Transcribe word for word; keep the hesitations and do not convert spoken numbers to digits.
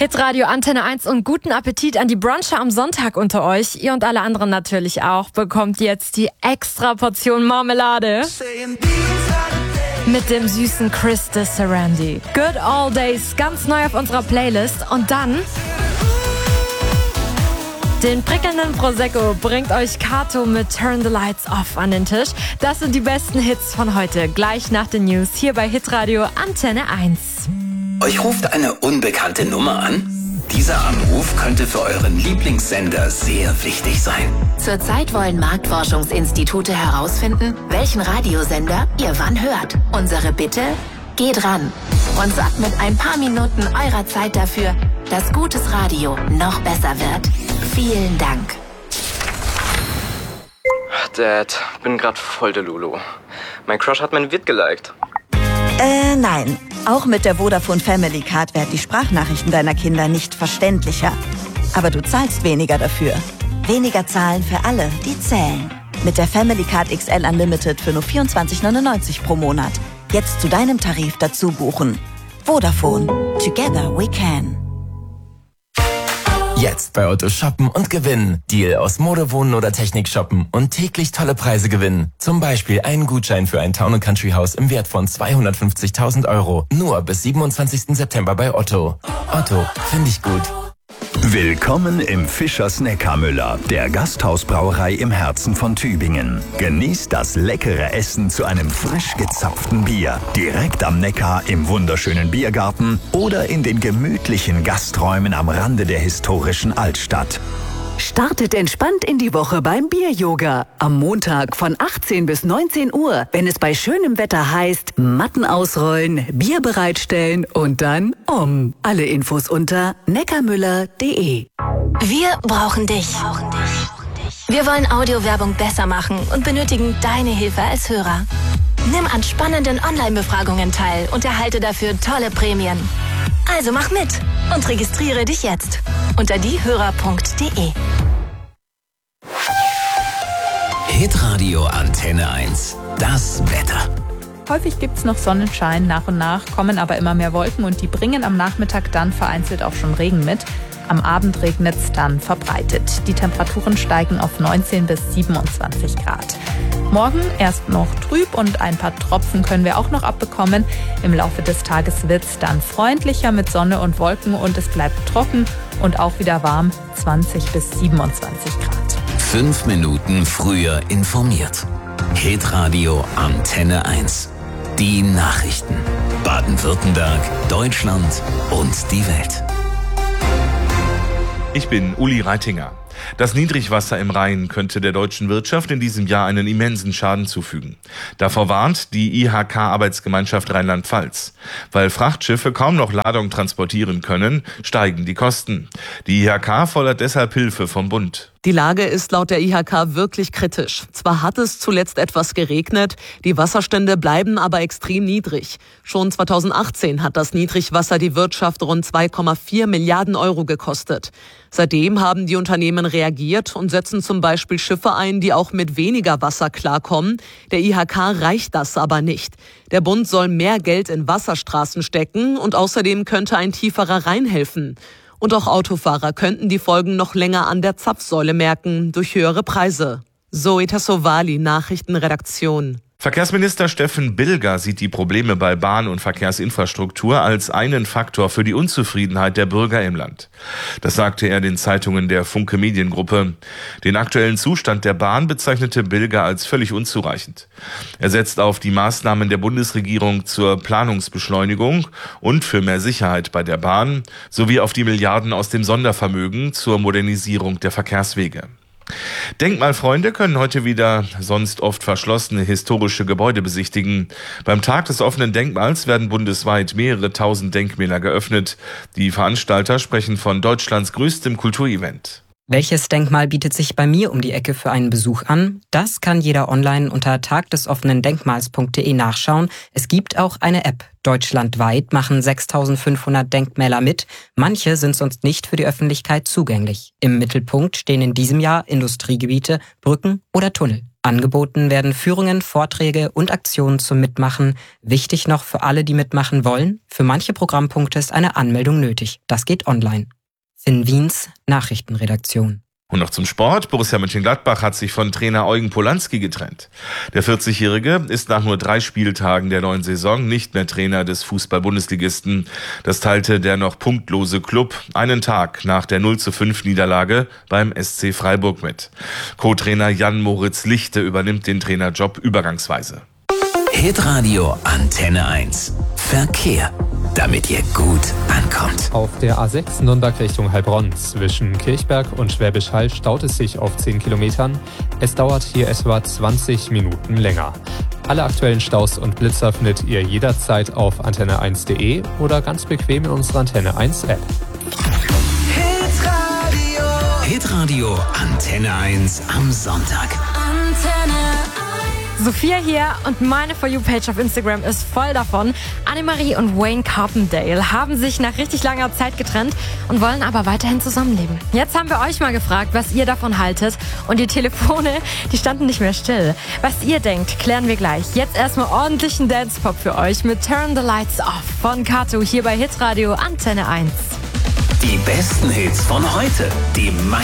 Hitradio Antenne eins und guten Appetit an die Bruncher am Sonntag unter euch. Ihr und alle anderen natürlich auch. Bekommt jetzt die extra Portion Marmelade mit dem süßen Chris de Sarandi. Good Old Days, ganz neu auf unserer Playlist. Und dann den prickelnden Prosecco bringt euch Kato mit Turn the Lights Off an den Tisch. Das sind die besten Hits von heute. Gleich nach den News hier bei Hitradio Antenne eins. Euch ruft eine unbekannte Nummer an? Dieser Anruf könnte für euren Lieblingssender sehr wichtig sein. Zurzeit wollen Marktforschungsinstitute herausfinden, welchen Radiosender ihr wann hört. Unsere Bitte? Geht ran und sorgt mit ein paar Minuten eurer Zeit dafür, dass gutes Radio noch besser wird. Vielen Dank. Dad, bin grad voll der Lulu. Mein Crush hat mein Vid geliked. Äh, nein. Auch mit der Vodafone Family Card werden die Sprachnachrichten deiner Kinder nicht verständlicher. Aber du zahlst weniger dafür. Weniger zahlen für alle, die zählen. Mit der Family Card X L Unlimited für nur vierundzwanzig neunundneunzig pro Monat. Jetzt zu deinem Tarif dazu buchen. Vodafone. Together we can. Jetzt bei Otto shoppen und gewinnen. Deal aus Mode, Wohnen oder Technik shoppen und täglich tolle Preise gewinnen. Zum Beispiel einen Gutschein für ein Town- und Country-Haus im Wert von zweihundertfünfzigtausend Euro. Nur bis siebenundzwanzigsten September bei Otto. Otto, finde ich gut. Willkommen im Fischers Neckarmüller, der Gasthausbrauerei im Herzen von Tübingen. Genießt das leckere Essen zu einem frisch gezapften Bier. Direkt am Neckar im wunderschönen Biergarten oder in den gemütlichen Gasträumen am Rande der historischen Altstadt. Startet entspannt in die Woche beim Bier-Yoga. Am Montag von achtzehn bis neunzehn Uhr, wenn es bei schönem Wetter heißt, Matten ausrollen, Bier bereitstellen und dann um. Alle Infos unter neckarmüller punkt de. Wir brauchen dich. Wir wollen Audiowerbung besser machen und benötigen deine Hilfe als Hörer. Nimm an spannenden Online-Befragungen teil und erhalte dafür tolle Prämien. Also mach mit und registriere dich jetzt unter diehörer punkt de. Hitradio Antenne eins. Das Wetter. Häufig gibt's noch Sonnenschein, nach und nach kommen aber immer mehr Wolken und die bringen am Nachmittag dann vereinzelt auch schon Regen mit. Am Abend regnet's dann verbreitet. Die Temperaturen steigen auf neunzehn bis siebenundzwanzig Grad. Morgen erst noch trüb und ein paar Tropfen können wir auch noch abbekommen. Im Laufe des Tages wird's dann freundlicher mit Sonne und Wolken und es bleibt trocken und auch wieder warm, zwanzig bis siebenundzwanzig Grad. Fünf Minuten früher informiert. Hitradio Antenne eins. Die Nachrichten. Baden-Württemberg, Deutschland und die Welt. Ich bin Uli Reitinger. Das Niedrigwasser im Rhein könnte der deutschen Wirtschaft in diesem Jahr einen immensen Schaden zufügen. Davor warnt die I H K-Arbeitsgemeinschaft Rheinland-Pfalz. Weil Frachtschiffe kaum noch Ladung transportieren können, steigen die Kosten. Die I H K fordert deshalb Hilfe vom Bund. Die Lage ist laut der I H K wirklich kritisch. Zwar hat es zuletzt etwas geregnet, die Wasserstände bleiben aber extrem niedrig. Schon zweitausendachtzehn hat das Niedrigwasser die Wirtschaft rund zwei Komma vier Milliarden Euro gekostet. Seitdem haben die Unternehmen reagiert und setzen zum Beispiel Schiffe ein, die auch mit weniger Wasser klarkommen. Der I H K reicht das aber nicht. Der Bund soll mehr Geld in Wasserstraßen stecken und außerdem könnte ein tieferer Rhein helfen. Und auch Autofahrer könnten die Folgen noch länger an der Zapfsäule merken, durch höhere Preise. Zoe Tassovali, Nachrichtenredaktion. Verkehrsminister Steffen Bilger sieht die Probleme bei Bahn- und Verkehrsinfrastruktur als einen Faktor für die Unzufriedenheit der Bürger im Land. Das sagte er den Zeitungen der Funke Mediengruppe. Den aktuellen Zustand der Bahn bezeichnete Bilger als völlig unzureichend. Er setzt auf die Maßnahmen der Bundesregierung zur Planungsbeschleunigung und für mehr Sicherheit bei der Bahn sowie auf die Milliarden aus dem Sondervermögen zur Modernisierung der Verkehrswege. Denkmalfreunde können heute wieder sonst oft verschlossene historische Gebäude besichtigen. Beim Tag des offenen Denkmals werden bundesweit mehrere tausend Denkmäler geöffnet. Die Veranstalter sprechen von Deutschlands größtem Kulturevent. Welches Denkmal bietet sich bei mir um die Ecke für einen Besuch an? Das kann jeder online unter tagdesoffenendenkmals punkt de nachschauen. Es gibt auch eine App. Deutschlandweit machen sechstausendfünfhundert Denkmäler mit. Manche sind sonst nicht für die Öffentlichkeit zugänglich. Im Mittelpunkt stehen in diesem Jahr Industriegebiete, Brücken oder Tunnel. Angeboten werden Führungen, Vorträge und Aktionen zum Mitmachen. Wichtig noch für alle, die mitmachen wollen: Für manche Programmpunkte ist eine Anmeldung nötig. Das geht online. Finn Wiens, Nachrichtenredaktion. Und noch zum Sport. Borussia Mönchengladbach hat sich von Trainer Eugen Polanski getrennt. Der vierzigjährige ist nach nur drei Spieltagen der neuen Saison nicht mehr Trainer des Fußball-Bundesligisten. Das teilte der noch punktlose Klub einen Tag nach der null zu fünf Niederlage beim S C Freiburg mit. Co-Trainer Jan-Moritz Lichte übernimmt den Trainerjob übergangsweise. Hitradio Antenne eins. Verkehr, damit ihr gut ankommt. Auf der A sechs Nürnberg Richtung Heilbronn zwischen Kirchberg und Schwäbisch Hall staut es sich auf zehn Kilometern. Es dauert hier etwa zwanzig Minuten länger. Alle aktuellen Staus und Blitzer findet ihr jederzeit auf antenne eins punkt de oder ganz bequem in unserer Antenne eins App. Hitradio. Hitradio Antenne eins am Sonntag. Antenne Sophia hier und meine For You-Page auf Instagram ist voll davon. Annemarie und Wayne Carpendale haben sich nach richtig langer Zeit getrennt und wollen aber weiterhin zusammenleben. Jetzt haben wir euch mal gefragt, was ihr davon haltet. Und die Telefone, die standen nicht mehr still. Was ihr denkt, klären wir gleich. Jetzt erstmal ordentlichen Dance-Pop für euch mit Turn the Lights Off von Kato hier bei Hitradio Antenne eins. Die besten Hits von heute, die